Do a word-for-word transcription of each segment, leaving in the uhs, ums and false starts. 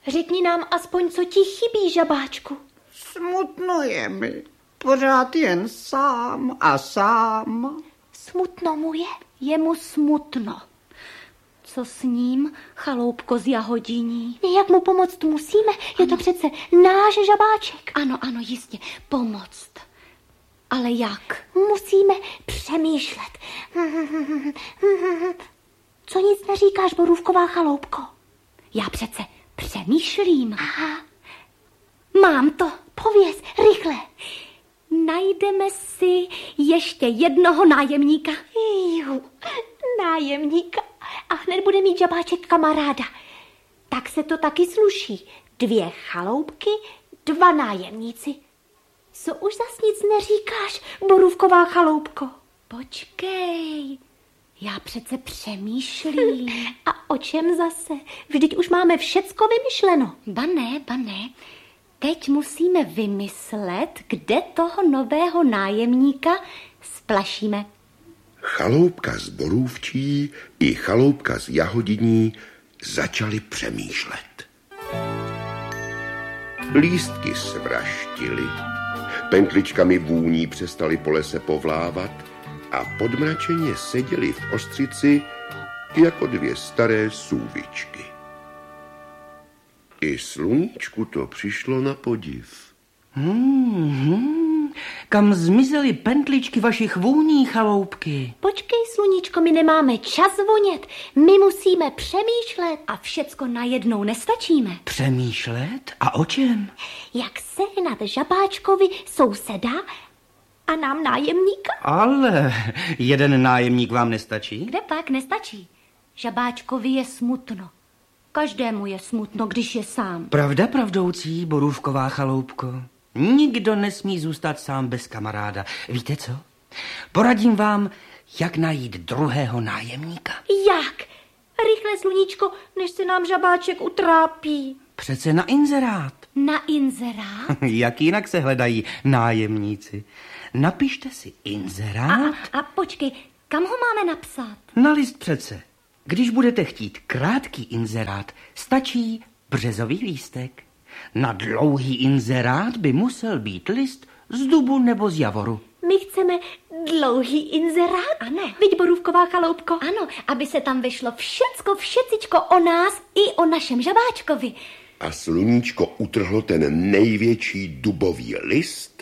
řekni nám aspoň, co ti chybí, žabáčku. Smutno je mi. Pořád jen sám a sám. Smutno mu je? Je mu smutno. Co s ním, chaloupko z Jahodiní? Jak mu pomoct musíme? Je to přece náš žabáček. Ano, ano, jistě, pomoct. Ale jak? Musíme přemýšlet. Co nic neříkáš, borůvková chaloupko? Já přece přemýšlím. Aha. Mám to, pověz, rychle. Najdeme si ještě jednoho nájemníka. Jú, nájemníka. A hned bude mít žabáček kamaráda. Tak se to taky sluší. Dvě chaloupky, dva nájemníci. Co už zas nic neříkáš, borůvková chaloupko? Počkej, já přece přemýšlím. A o čem zase? Vždyť už máme všecko vymyšleno. Ba ne, ba ne. Teď musíme vymyslet, kde toho nového nájemníka splašíme. Chaloupka z Borůvčí i chaloupka z Jahodiní začali přemýšlet. Lístky svraštily, pentličkami vůní přestali po lese povlávat a podmračeně seděli v ostřici jako dvě staré sůvičky. I sluníčku to přišlo na podiv. Hmm, hmm. Kam zmizely pentličky vašich vůní, chaloupky? Počkej, sluníčko, my nemáme čas vonět. My musíme přemýšlet a všecko najednou nestačíme. Přemýšlet? A o čem? Jak sehnat žabáčkovi souseda a nám nájemníka? Ale jeden nájemník vám nestačí? Kde pak nestačí? Žabáčkovi je smutno. Každému je smutno, když je sám. Pravda pravdoucí, borůvková chaloupko. Nikdo nesmí zůstat sám bez kamaráda. Víte co? Poradím vám, jak najít druhého nájemníka. Jak? Rychle, sluníčko, než se nám žabáček utrápí. Přece na inzerát. Na inzerát? Jak jinak se hledají nájemníci? Napište si inzerát. A, a počkej, kam ho máme napsat? Na list přece. Když budete chtít krátký inzerát, stačí březový lístek. Na dlouhý inzerát by musel být list z dubu nebo z javoru. My chceme dlouhý inzerát? Ano. Viď, borůvková chaloupko? Ano, aby se tam vyšlo všecko, všecičko o nás i o našem žabáčkovi. A sluníčko utrhlo ten největší dubový list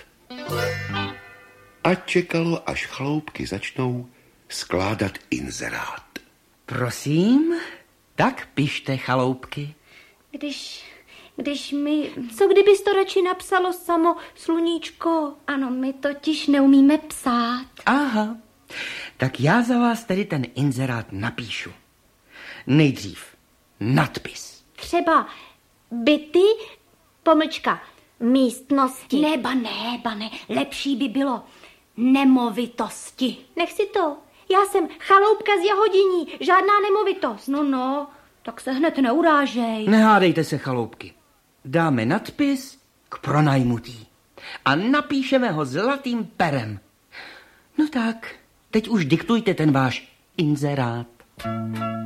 a čekalo, až chaloupky začnou skládat inzerát. Prosím, tak pište, chaloupky. Když, když my... Co kdybys to radši napsalo samo, sluníčko? Ano, my totiž neumíme psát. Aha, tak já za vás tedy ten inzerát napíšu. Nejdřív nadpis. Třeba byty, pomlčka, místnosti. Ne, ba ne, ba ne, lepší by bylo nemovitosti. Nech si to. Já jsem chaloupka z Jahodiní, žádná nemovitost. No, no, tak se hned neurážej. Nehádejte se, chaloupky. Dáme nadpis k pronajmutí a napíšeme ho zlatým perem. No tak, teď už diktujte ten váš inzerát.